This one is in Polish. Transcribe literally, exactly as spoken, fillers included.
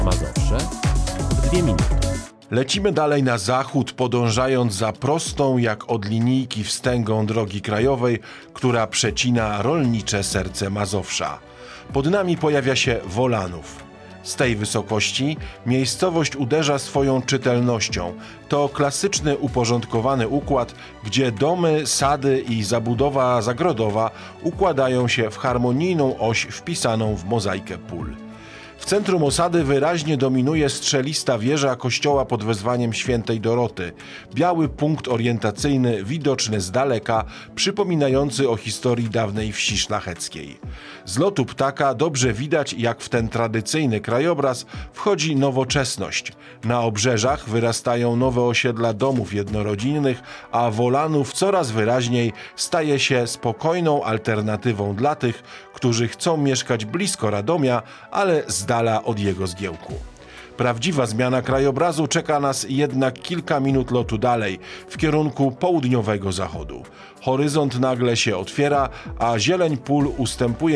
Mazowsze w dwie minuty. Lecimy dalej na zachód, podążając za prostą jak od linijki wstęgą drogi krajowej, która przecina rolnicze serce Mazowsza. Pod nami pojawia się Wolanów. Z tej wysokości miejscowość uderza swoją czytelnością. To klasyczny, uporządkowany układ, gdzie domy, sady i zabudowa zagrodowa układają się w harmonijną oś wpisaną w mozaikę pól. W centrum osady wyraźnie dominuje strzelista wieża kościoła pod wezwaniem świętej Doroty. Biały punkt orientacyjny, widoczny z daleka, przypominający o historii dawnej wsi szlacheckiej. Z lotu ptaka dobrze widać, jak w ten tradycyjny krajobraz wchodzi nowoczesność. Na obrzeżach wyrastają nowe osiedla domów jednorodzinnych, a Wolanów coraz wyraźniej staje się spokojną alternatywą dla tych, którzy chcą mieszkać blisko Radomia, ale z dala od jego zgiełku. Prawdziwa zmiana krajobrazu czeka nas jednak kilka minut lotu dalej, w kierunku południowego zachodu. Horyzont nagle się otwiera, a zieleń pól ustępuje